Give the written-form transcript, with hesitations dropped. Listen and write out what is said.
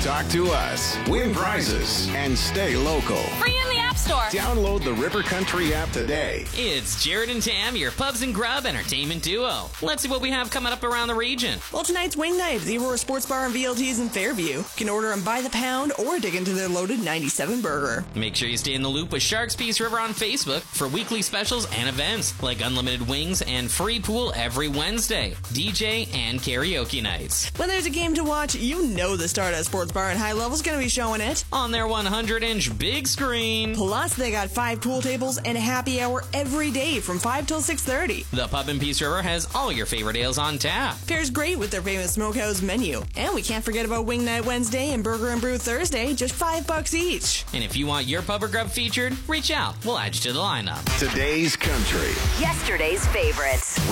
Talk to us, win prizes, and stay local. Free in the App Store. Download the River Country app today. It's Jared and Tam, your Pubs and Grub entertainment duo. Let's see what we have coming up around the region. Well, tonight's Wing Night at the Aurora Sports Bar and VLTs in Fairview. You can order them by the pound or dig into their loaded 97 burger. Make sure you stay in the loop with Sharks Peace River on Facebook for weekly specials and events like unlimited wings and free pool every Wednesday, DJ and karaoke nights. When there's a game to watch, you know the Stardust Sports Bar and High Level's going to be showing it on their 100-inch big screen. Plus, they got 5 pool tables and a happy hour every day from 5 till 6:30. The Pub in Peace River has all your favorite ales on tap. Pairs great with their famous smokehouse menu. And we can't forget about Wing Night Wednesday and Burger and Brew Thursday, just $5 each. And if you want your Pub or Grub featured, reach out. We'll add you to the lineup. Today's country. Yesterday's favorites.